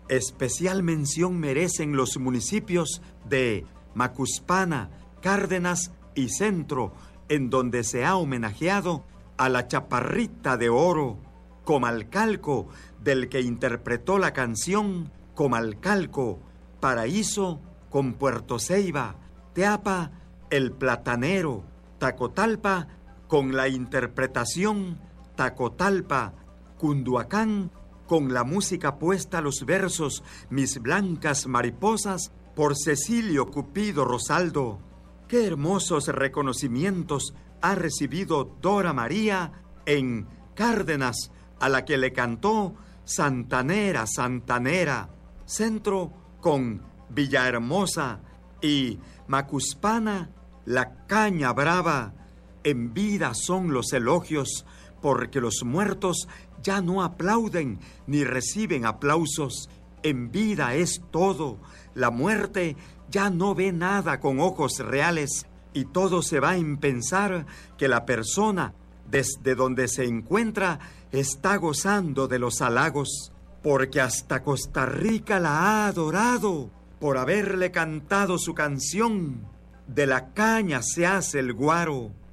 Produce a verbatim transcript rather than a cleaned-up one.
Especial mención merecen los municipios de Macuspana, Cárdenas y Centro, en donde se ha homenajeado a la Chaparrita de Oro, Comalcalco, del que interpretó la canción Comalcalco, Paraíso con Puerto Ceiba, Teapa, El Platanero, Tacotalpa, con la interpretación Tacotalpa, Cunduacán, con la música puesta a los versos Mis blancas mariposas, por Cecilio Cupido Rosaldo. ¡Qué hermosos reconocimientos ha recibido Dora María en Cárdenas, a la que le cantó Santanera, Santanera! Centro con Villahermosa y Macuspana, La Caña Brava. En vida son los elogios, porque los muertos ya no aplauden ni reciben aplausos. En vida es todo. La muerte ya no ve nada con ojos reales y todo se va en pensar que la persona, desde donde se encuentra, está gozando de los halagos, porque hasta Costa Rica la ha adorado por haberle cantado su canción. De la caña se hace el guaro.